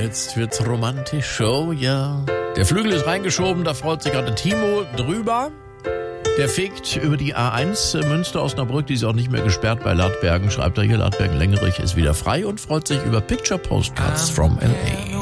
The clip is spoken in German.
jetzt wird's romantisch, oh ja. Der Flügel ist reingeschoben, da freut sich gerade Timo drüber. Der fegt über die A1 Münster-Osnabrück, die ist auch nicht mehr gesperrt bei Ladbergen. Schreibt er hier, Ladbergen-Lengerich ist wieder frei und freut sich über Picture Postcards from L.A.